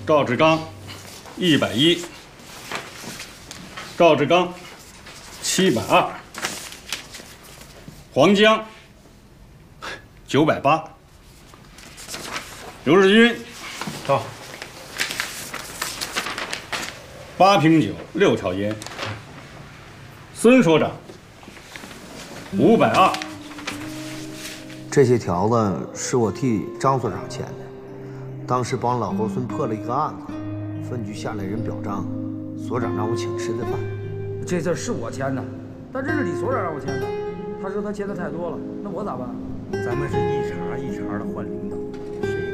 赵志刚110，赵志刚720，黄江980，刘志军到 8瓶酒6条烟，孙所长520。 这些条子是我替张所长签的，当时帮老头孙破了一个案子，分局下来人表彰，所长让我请吃的饭。 这字是我签的，但这是李所长让我签的，他说他签的太多了，那我咋办？ 咱们是一茬一茬的换领导。